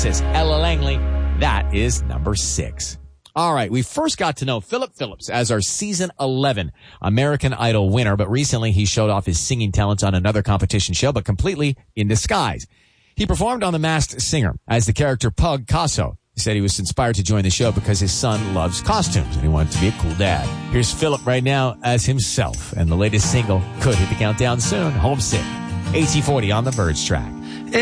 says Ella Langley. That is number 6. All right, we first got to know Philip Phillips as our season 11 American Idol winner, but recently he showed off his singing talents on another competition show, but completely in disguise. He performed on The Masked Singer as the character Pug Casso. He said he was inspired to join the show because his son loves costumes and he wanted to be a cool dad. Here's Philip right now as himself, and the latest single could hit the countdown soon, Homesick. AT40 on the Verge track.